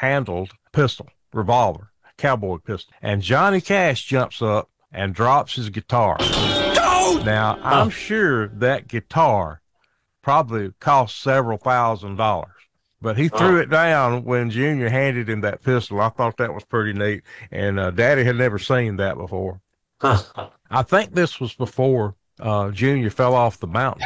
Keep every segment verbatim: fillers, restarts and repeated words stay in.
handled pistol, revolver, cowboy pistol. And Johnny Cash jumps up and drops his guitar. Don't! Now, I'm Oh, sure that guitar probably cost several thousand dollars. But he threw oh. it down when Junior handed him that pistol. I thought that was pretty neat. And uh, Daddy had never seen that before. Huh. I think this was before uh, Junior fell off the mountain.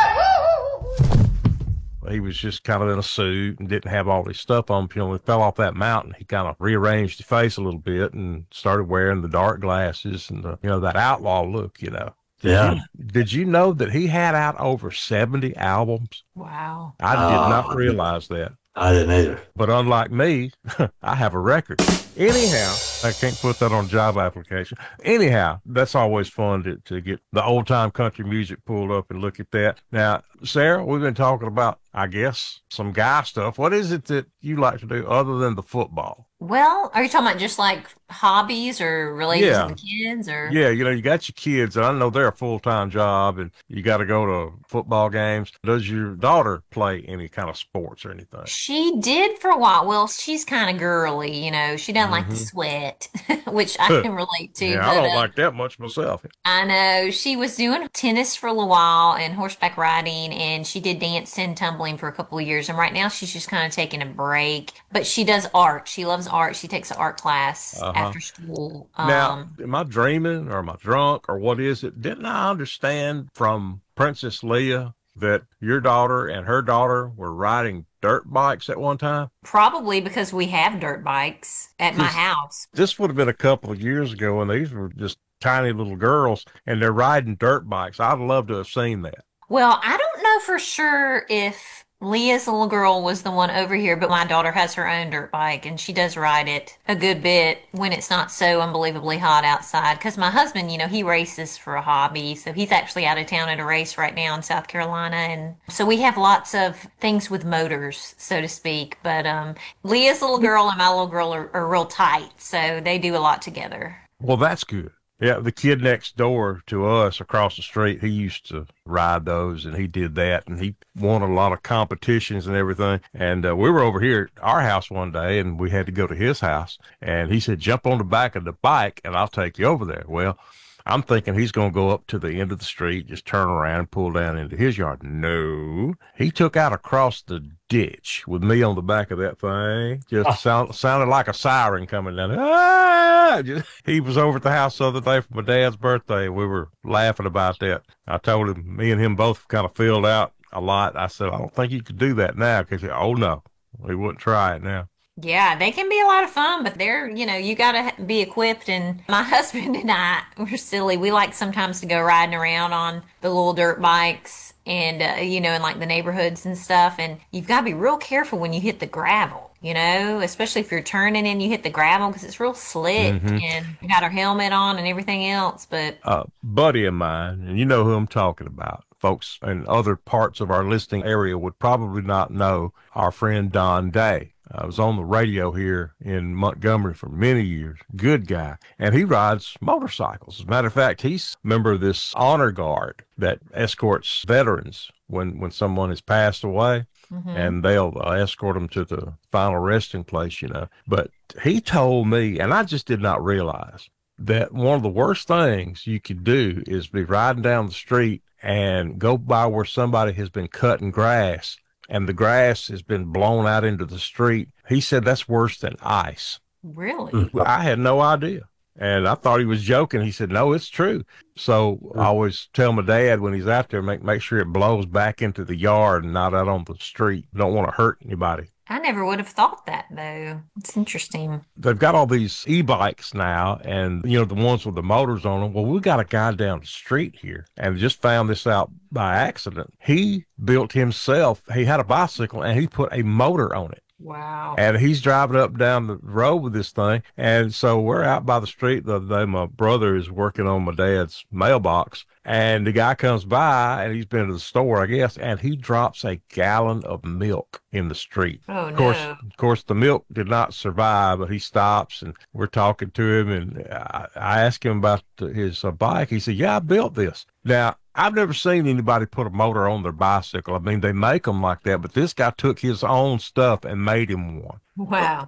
He was just kind of in a suit and didn't have all his stuff on. You know, when he fell off that mountain, he kind of rearranged his face a little bit and started wearing the dark glasses and the, you know, that outlaw look, you know. Did you Yeah. did you know that he had out over seventy albums? Wow. I did not Uh, realize that. I didn't either. But unlike me, I have a record. Anyhow, I can't put that on a job application. Anyhow, that's always fun to, to get the old time country music pulled up and look at that. Now, Sarah, we've been talking about, I guess, some guy stuff. What is it that you like to do other than the football? Well, are you talking about just like hobbies or related to Yeah. the kids or? Yeah, you know, you got your kids, and I know they're a full-time job, and you got to go to football games. Does your daughter play any kind of sports or anything? She did for a while. Well, she's kind of girly, you know. She doesn't like to Mm-hmm. sweat, which I can relate to. Yeah, I But don't uh, like that much myself. I know she was doing tennis for a little while and horseback riding, and she did dance and tumbling for a couple of years. And right now, she's just kind of taking a break. But she does art. She loves art. She takes an art class Uh-huh. after school. Now, Um, am I dreaming or am I drunk or what is it? Didn't I understand from Princess Leia that your daughter and her daughter were riding dirt bikes at one time? Probably because we have dirt bikes at my This, house. this would have been a couple of years ago, and these were just tiny little girls, and they're riding dirt bikes. I'd love to have seen that. Well, I don't know for sure if Leah's little girl was the one over here, but my daughter has her own dirt bike and she does ride it a good bit when it's not so unbelievably hot outside. Because my husband, you know, he races for a hobby. So he's actually out of town at a race right now in South Carolina. And so we have lots of things with motors, so to speak. But um, Leah's little girl and my little girl are, are real tight. So they do a lot together. Well, that's good. Yeah, the kid next door to us across the street, he used to ride those and he did that and he won a lot of competitions and everything. And uh, we were over here at our house one day and we had to go to his house and he said, jump on the back of the bike and I'll take you over there. Well, I'm thinking he's going to go up to the end of the street, just turn around and pull down into his yard. No, he took out across the ditch with me on the back of that thing. Just sound, sounded like a siren coming down. Ah! Just, he was over at the house the other day for my dad's birthday. We were laughing about that. I told him, me and him both kind of filled out a lot. I said, I don't think you could do that now. Because, oh, no, we wouldn't try it now. Yeah, they can be a lot of fun, but they're, you know, you got to be equipped. And my husband and I, we're silly. We like sometimes to go riding around on the little dirt bikes and, uh, you know, in like the neighborhoods and stuff. And you've got to be real careful when you hit the gravel, you know, especially if you're turning and you hit the gravel because it's real slick Mm-hmm. and you got our helmet on and everything else. But A buddy of mine, and you know who I'm talking about. Folks in other parts of our listening area would probably not know our friend Don Day. I was on the radio here in Montgomery for many years. Good guy. And he rides motorcycles. As a matter of fact, he's a member of this honor guard that escorts veterans when, when someone has passed away. mhm. And they'll uh, escort them to the final resting place, you know. But he told me, and I just did not realize, that one of the worst things you could do is be riding down the street and go by where somebody has been cutting grass and the grass has been blown out into the street. He said that's worse than ice. Really? Well, I had no idea. And I thought he was joking. He said, no, it's true. So I always tell my dad when he's out there, make, make sure it blows back into the yard and not out on the street. Don't want to hurt anybody. I never would have thought that though. It's interesting. They've got all these e-bikes now and, you know, the ones with the motors on them. Well, we got a guy down the street here and just found this out by accident. He built himself, he had a bicycle and he put a motor on it. Wow. And he's driving up down the road with this thing. And so we're out by the street the other day. My brother is working on my dad's mailbox. And the guy comes by and he's been to the store, I guess, and he drops a gallon of milk in the street. Oh Of course, no. of course, the milk did not survive, but he stops and we're talking to him. And I, I asked him about the, his uh, bike. He said, yeah, I built this. Now, I've never seen anybody put a motor on their bicycle. I mean, they make them like that, but this guy took his own stuff and made him one. Wow.